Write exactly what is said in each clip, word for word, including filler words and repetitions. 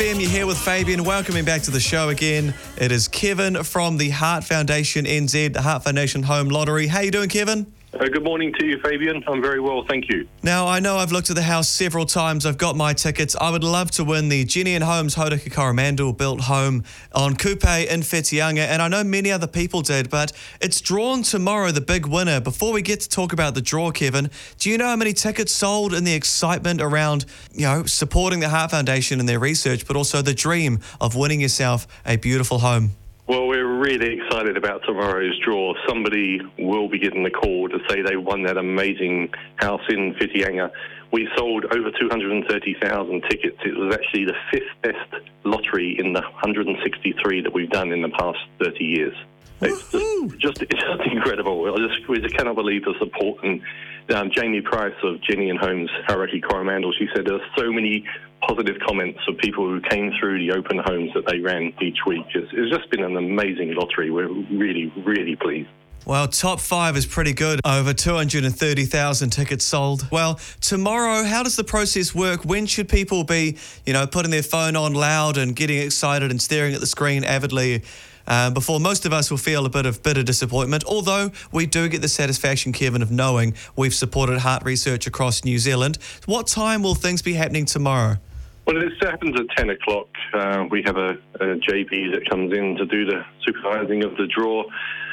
You're here with Fabian. Welcoming back to the show again. It is Kevin from the Heart Foundation N Z, the Heart Foundation Home Lottery. How you doing, Kevin? Uh, good morning to you, Fabian. I'm very well, thank you. Now, I know I've looked at the house several times. I've got my tickets. I would love to win the Jenny and Homes Hauraki Coromandel built home on Kupe in Whitianga, and I know many other people did, but it's drawn tomorrow, the big winner. Before we get to talk about the draw, Kevin, do you know how many tickets sold and the excitement around, you know, supporting the Heart Foundation and their research, but also the dream of winning yourself a beautiful home? Well, we're really excited about tomorrow's draw. Somebody will be getting the call to say they won that amazing house in Whitianga. We sold over two hundred thirty thousand tickets. It was actually the fifth best lottery in the one hundred sixty-three that we've done in the past thirty years. It's just, just, it's just incredible. I just, we just cannot believe the support. And um, Jamie Price of Jenny and Homes Hauraki Coromandel, she said there's so many positive comments of people who came through the open homes that they ran each week. It's, it's just been an amazing lottery. We're really, really pleased. Well, top five is pretty good. Over two hundred thirty thousand tickets sold. Well, tomorrow, how does the process work? When should people be, you know, putting their phone on loud and getting excited and staring at the screen avidly uh, before most of us will feel a bit of bitter disappointment? Although we do get the satisfaction, Kevin, of knowing we've supported heart research across New Zealand. What time will things be happening tomorrow? Well, it happens at ten o'clock. Uh, we have a, a J P that comes in to do the supervising of the draw.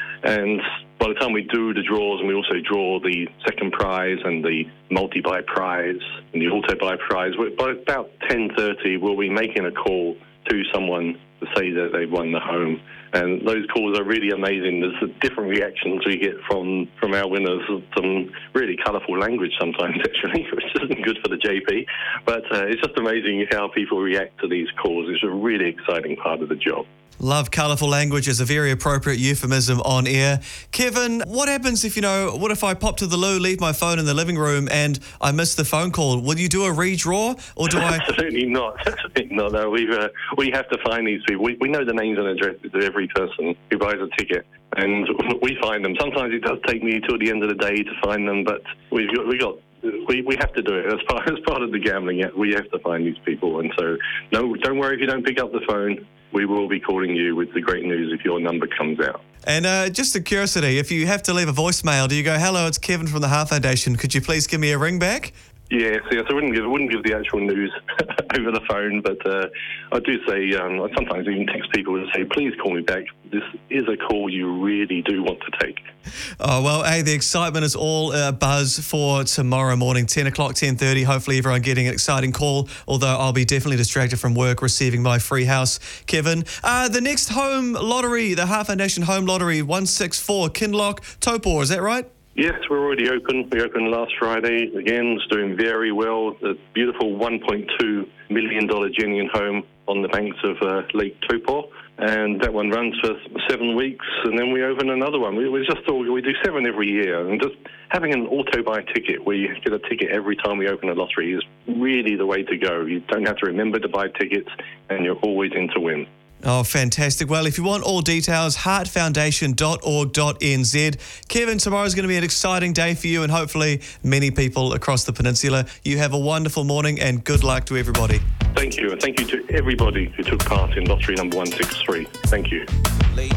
And by the time we do the draws, and we also draw the second prize and the multi-buy prize and the auto-buy prize, by about ten thirty, we'll be making a call to someone to say that they've won the home. And those calls are really amazing. There's different reactions we get from, from our winners, some really colourful language sometimes, actually, which isn't good for the J P. But uh, it's just amazing how people react to these calls. It's a really exciting part of the job. Love colourful language is a very appropriate euphemism on air. Kevin, what happens if, you know, what if I pop to the loo, leave my phone in the living room and I miss the phone call? Will you do a redraw or do I... Absolutely not. Absolutely not. No, we've, uh, we have to find these people. We, we know the names and addresses of every person who buys a ticket and we find them. Sometimes it does take me till the end of the day to find them, but we've got... We got We we have to do it as part as part of the gambling. We have to find these people, and so no, don't worry if you don't pick up the phone. We will be calling you with the great news if your number comes out. And uh, just a curiosity, if you have to leave a voicemail, do you go, "Hello, it's Kevin from the Heart Foundation. Could you please give me a ring back?" Yes, yes. I wouldn't give wouldn't give the actual news over the phone, but uh, I do say um, I sometimes even text people and say, "Please call me back. This is a call you really do want to take." Oh, well, hey, the excitement is all uh, buzz for tomorrow morning, ten o'clock, ten thirty. Hopefully everyone getting an exciting call, although I'll be definitely distracted from work receiving my free house. Kevin, uh, the next home lottery, the Heart Foundation Home Lottery, one six four, Kinloch, Taupo, is that right? Yes, we're already open. We opened last Friday. Again, it's doing very well. The beautiful one point two million dollars Jenny and home on the banks of uh, Lake Taupo. And that one runs for seven weeks, and then we open another one. We, we just thought we do seven every year, and just having an auto-buy ticket where you get a ticket every time we open a lottery is really the way to go. You don't have to remember to buy tickets, and you're always in to win. Oh, fantastic. Well, if you want all details, heart foundation dot org dot n z. Kevin, tomorrow's going to be an exciting day for you and hopefully many people across the peninsula. You have a wonderful morning and good luck to everybody. Thank you, and thank you to everybody who took part in lottery number one six three. Thank you.